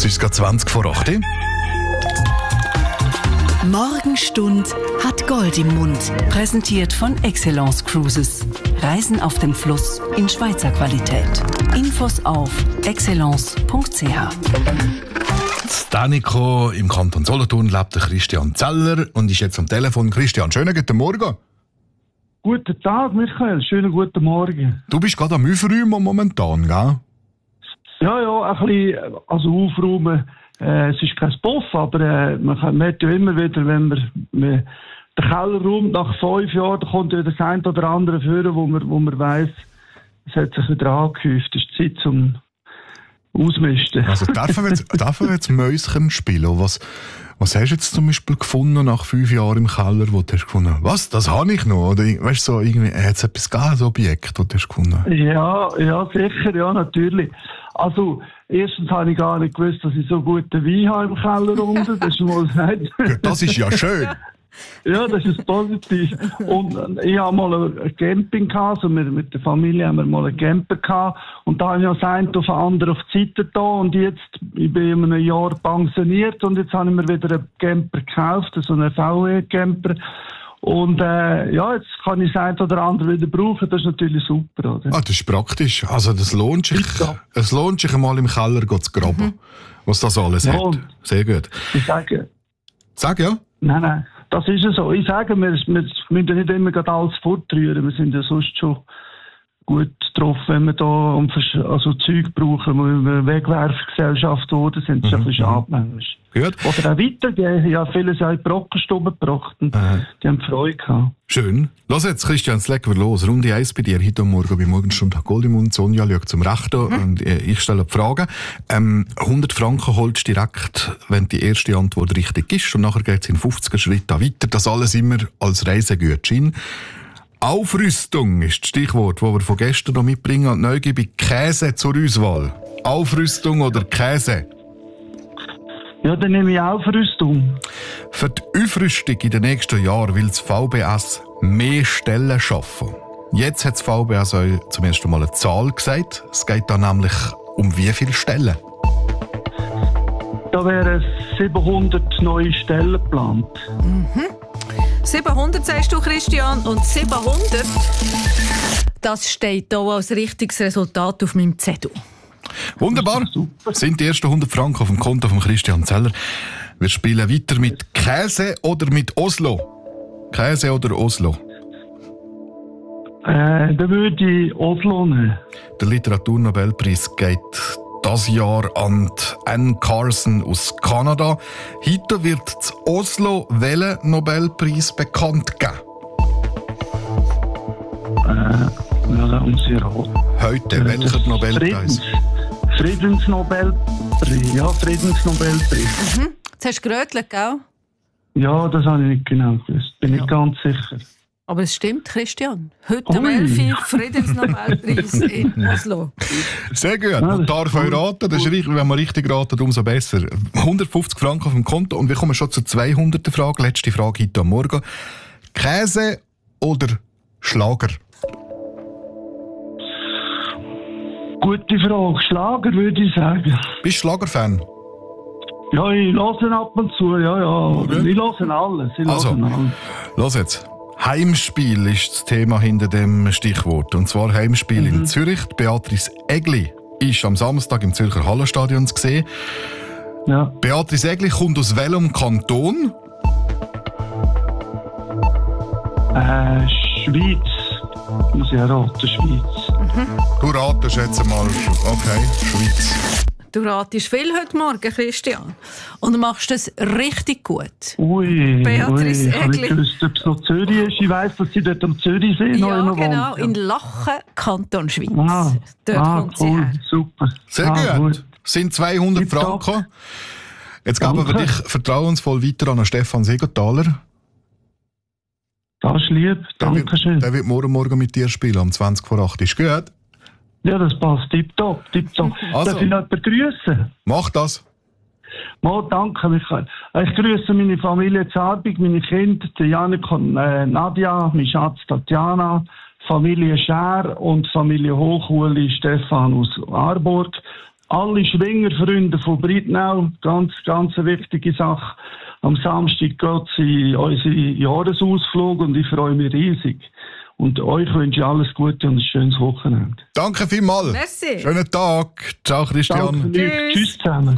Jetzt ist es gerade 20 vor 8. Morgenstund hat Gold im Mund. Präsentiert von Excellence Cruises. Reisen auf dem Fluss in Schweizer Qualität. Infos auf excellence.ch. Danico, im Kanton Solothurn lebt der Christian Zeller und ist jetzt am Telefon. Christian, schönen guten Morgen. Guten Tag, Michael. Schönen guten Morgen. Du bist gerade am Aufräumen momentan, gell? Ja, ein bisschen, also aufräumen. Es ist kein Puff, aber man merkt ja immer wieder, wenn man den Keller räumt, nach 5 Jahren, da kommt ja das ein oder andere führen, wo man weiss, es hat sich wieder angehäuft. Es ist Zeit zum Ausmisten. Also dürfen wir jetzt Mäuschen spielen? Was hast du jetzt zum Beispiel gefunden nach 5 Jahren im Keller, wo du hast gefunden, was, das habe ich noch? Oder weißt du, so irgendwie, hat es etwas gegeben, ein Objekt, das du hast gefunden? Ja, sicher, ja, natürlich. Also, erstens habe ich gar nicht gewusst, dass ich so guten Wein habe im Keller unten. Das ist mal gesagt. Das ist ja schön. Ja, das ist positiv. Und ich habe mal ein Camping gehabt, also mit der Familie haben wir mal einen Camper gehabt. Und da habe ich ja das eine auf andere auf die Seite da. Und jetzt, ich bin in einem Jahr pensioniert und jetzt habe ich mir wieder einen Camper gekauft, so einen VW-Camper. Und jetzt kann ich das eine oder andere wieder brauchen, das ist natürlich super, oder? Ah, das ist praktisch. Also das lohnt sich. Es lohnt sich einmal im Keller zu graben, was das alles hat. Sehr gut. Ich sage... Sag ja. Nein, das ist ja so. Ich sage, wir müssen nicht immer gerade alles fortrühren. Wir sind ja sonst schon gut drauf, wenn wir da Zeug brauchen, wo wir Wegwerfgesellschaft geworden sind. Das ist ein bisschen schade manchmal. Gut. Oder auch weitergehen. Ja, viele haben in die Brockenstube gebracht. Die haben Freude gehabt. Schön. Lass jetzt, Christian, jetzt legen wir los. Runde 1 bei dir. Heute Morgen bei Morgenstund hat Gold im Mund. Sonja schaut zum Rechten und ich stelle die Frage. 100 Franken holst du direkt, wenn die erste Antwort richtig ist. Und nachher geht es in 50er Schritten weiter. Das alles immer als Reisegutschein. Aufrüstung ist das Stichwort, das wir von gestern noch mitbringen. Und neu gebe ich Käse zur Auswahl. Aufrüstung oder Käse? Ja, dann nehme ich Aufrüstung. Für die Aufrüstung in den nächsten Jahren will das VBS mehr Stellen schaffen. Jetzt hat das VBS euch zum ersten Mal eine Zahl gesagt. Es geht da nämlich um wie viele Stellen? Da wären 700 neue Stellen geplant. 700 sagst du, Christian, und 700, das steht hier als richtiges Resultat auf meinem Zettel. Wunderbar. Sind die ersten 100 Franken auf dem Konto von Christian Zeller. Wir spielen weiter mit Käse oder mit Oslo. Käse oder Oslo? Dann würde ich Oslo nehmen. Der Literaturnobelpreis geht das Jahr an Anne Carson aus Kanada. Heute wird zu Oslo welcher Nobelpreis bekannt geben? Heute, welcher Nobelpreis? Friedensnobelpreis. Ja, Friedensnobelpreis. Jetzt hast du gerötelt, gell? Ja, das habe ich nicht genau gewusst. Bin nicht ganz sicher. Aber es stimmt, Christian. Heute am 11. Friedensnobelpreis in Oslo. Sehr gut. Man darf euch raten. Das ist richtig, wenn man richtig raten, umso besser. 150 Franken auf dem Konto. Und wir kommen schon zur 200. Frage. Letzte Frage heute am Morgen. Käse oder Schlager? Gute Frage. Schlager würde ich sagen. Bist du Schlagerfan? Ja, ich höre ab und zu. Ja. Okay. Ich höre alles. Los jetzt. Heimspiel ist das Thema hinter dem Stichwort. Und zwar Heimspiel in Zürich. Beatrice Egli ist am Samstag im Zürcher Hallenstadion zu sehen. Ja. Beatrice Egli kommt aus welchem Kanton? Schweiz. Muss ich raten, Schweiz. Du ratest jetzt mal. Okay, Schweiz. Du ratest viel heute Morgen, Christian. Und du machst es richtig gut. Beatrice Egli. Ich habe nicht gewusst, ob es noch Zürich ist. Ich weiss, dass sie dort am Zürichsee noch genau, wohnt. In Lachen, Kanton Schweiz. Dort kommt sie cool, her. Super. Sehr gut. Sind 200 Franken. Jetzt geben wir dich vertrauensvoll weiter an Stefan Siegenthaler. Das ist lieb. Dankeschön. Der wird morgen mit dir spielen, um 20 vor 8. Ist gut? Ja, das passt. Tipptopp. Also. Darf ich noch jemanden grüßen? Mach das. Mal, danke, Michael. Ich grüße meine Familie Zarbig, meine Kinder, Janik und Nadja, mein Schatz Tatjana, Familie Schär und Familie Hochuli Stefan aus Aarburg. alle Schwingerfreunde von Breitnau, ganz eine wichtige Sache. Am Samstag geht es in unseren Jahresausflug und ich freue mich riesig. Und euch wünsche ich alles Gute und ein schönes Wochenende. Danke vielmals. Merci. Schönen Tag. Ciao, Christian. Danke euch. Tschüss zusammen.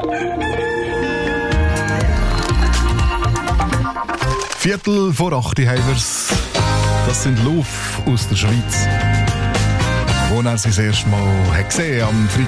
7:45 haben wir's. Das sind Luf aus der Schweiz, wo er sich das erste Mal gesehen hat am Freitag.